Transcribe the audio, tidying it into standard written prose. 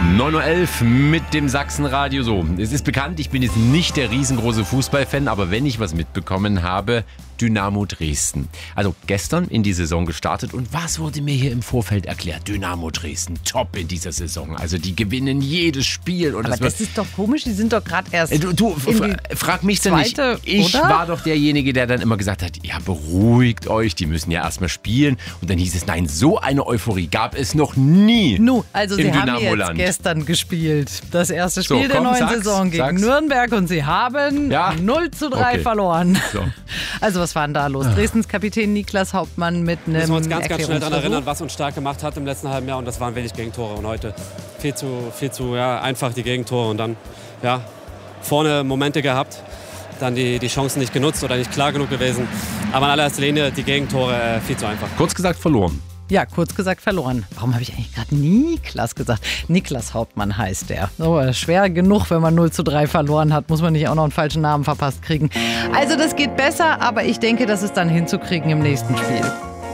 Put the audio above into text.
9:11 Uhr mit dem Sachsenradio. So, es ist bekannt, ich bin jetzt nicht der riesengroße Fußballfan, aber wenn ich was mitbekommen habe, Dynamo Dresden. Also gestern in die Saison gestartet und was wurde mir hier im Vorfeld erklärt? Dynamo Dresden, top in dieser Saison. Also die gewinnen jedes Spiel. Und aber das ist doch komisch, die sind doch gerade erst frag mich denn nicht. Ich war doch derjenige, der dann immer gesagt hat, ja, beruhigt euch, die müssen ja erstmal spielen. Und dann hieß es, nein, so eine Euphorie gab es noch nie also im sie haben Dynamo-Land. jetzt gestern gespielt. Das erste Spiel der neuen Saison gegen Nürnberg und sie haben 0:3 verloren. So. Also was war denn da los? Dresdens Kapitän Niklas Hauptmann mit einem müssen wir uns ganz schnell daran erinnern, was uns stark gemacht hat im letzten halben Jahr, und das waren wenig Gegentore. Und heute viel zu einfach die Gegentore und dann vorne Momente gehabt, dann die Chancen nicht genutzt oder nicht klar genug gewesen. Aber in allererster Linie die Gegentore viel zu einfach. Kurz gesagt verloren. Ja, kurz gesagt verloren. Warum habe ich eigentlich gerade Niklas gesagt? Niklas Hauptmann heißt der. So, schwer genug, wenn man 0:3 verloren hat, muss man nicht auch noch einen falschen Namen verpasst kriegen. Also das geht besser, aber ich denke, das ist dann hinzukriegen im nächsten Spiel.